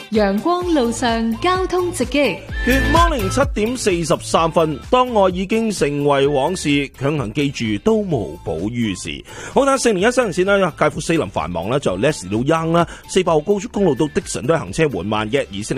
陽光路上交通直擊。 Good morning， 7:43分。當愛已經成為往事，強行記住都無補於事。好睇401西行線啦，介乎四林繁忙啦，就 Leslie 到 Young 啦，400號高速公路到的神都係行車緩慢嘅，而